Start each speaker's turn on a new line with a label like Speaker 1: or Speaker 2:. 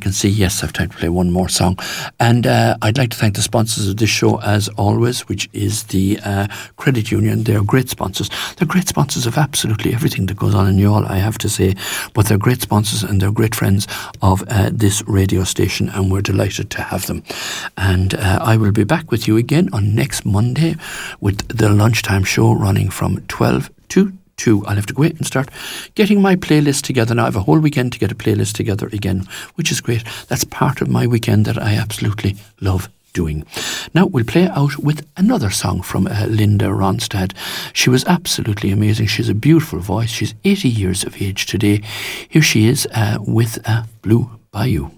Speaker 1: can see, yes, I've time to play one more song. And I'd like to thank the sponsors of this show, as always, which is the Credit Union. They're great sponsors. They're great sponsors of absolutely everything that goes on in Youghal, I have to say. But they're great sponsors and they're great friends of this radio station, and we're delighted to have them. And I will be back with you again on next Monday with the lunchtime show running from 12 to 2. I'll have to go out and start getting my playlist together now. I have a whole weekend to get a playlist together again, which is great. That's part of my weekend that I absolutely love doing. Now we'll play out with another song from Linda Ronstadt. She was absolutely amazing. She's a beautiful voice. She's 80 years of age today. Here she is with Blue Bayou.